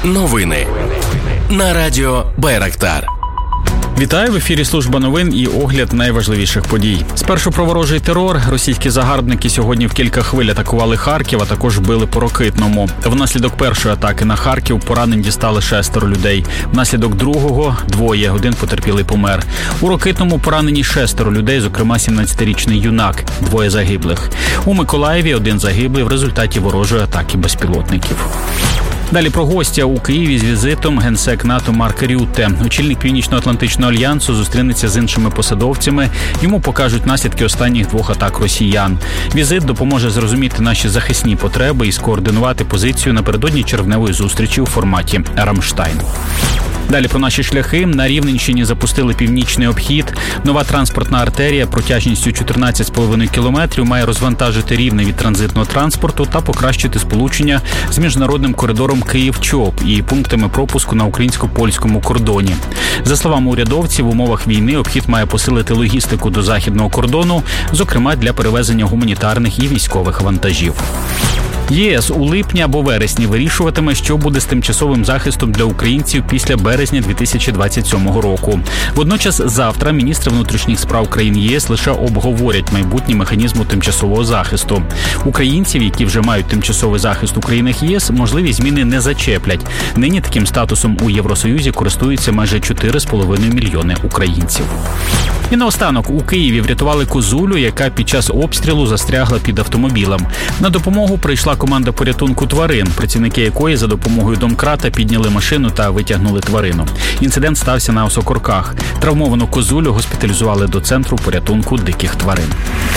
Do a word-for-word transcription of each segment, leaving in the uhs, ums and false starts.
Новини на радіо Байрактар. Вітаю, в ефірі служба новин і огляд найважливіших подій. Спершу про ворожий терор. Російські загарбники сьогодні в кілька хвиль атакували Харків, а також били по Рокитному. Внаслідок першої атаки на Харків поранень дістали шестеро людей. Внаслідок другого – двоє, один потерпілий помер. У Рокитному поранені шестеро людей, зокрема сімнадцятирічний юнак, двоє загиблих. У Миколаєві один загиблий в результаті ворожої атаки безпілотників. Далі про гостя у Києві з візитом генсек НАТО Марк Рютте. Очільник Північно-Атлантичного альянсу зустрінеться з іншими посадовцями. Йому покажуть наслідки останніх двох атак росіян. Візит допоможе зрозуміти наші захисні потреби і скоординувати позицію напередодні червневої зустрічі у форматі «Рамштайн». Далі про наші шляхи. На Рівненщині запустили північний обхід. Нова транспортна артерія протяжністю чотирнадцять з половиною кілометрів має розвантажити Рівне від транзитного транспорту та покращити сполучення з міжнародним коридором Київ-Чоп і пунктами пропуску на українсько-польському кордоні. За словами урядовців, в умовах війни обхід має посилити логістику до західного кордону, зокрема для перевезення гуманітарних і військових вантажів. ЄС у липні або вересні вирішуватиме, що буде з тимчасовим захистом для українців після березня дві тисячі двадцять сьомого року. Водночас завтра міністри внутрішніх справ країн ЄС лише обговорять майбутній механізму тимчасового захисту. Українців, які вже мають тимчасовий захист у країнах ЄС, можливі зміни не зачеплять. Нині таким статусом у Євросоюзі користуються майже чотири з половиною мільйони українців. І наостанок, у Києві врятували козулю, яка під час обстрілу застрягла під автомобілем. На допомогу прийшла команда порятунку тварин, працівники якої за допомогою домкрата підняли машину та витягнули тварину. Інцидент стався на Осокорках. Травмовану козулю госпіталізували до центру порятунку диких тварин.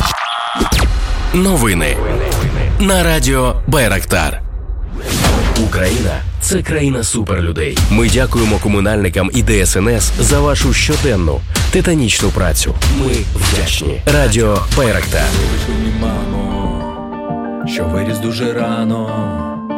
Новини на радіо Байрактар. Україна – це країна суперлюдей. Ми дякуємо комунальникам і Де Ес Ен Ес за вашу щоденну, титанічну працю. Ми вдячні. Радіо Байрактар. Мамо, що виріс дуже рано,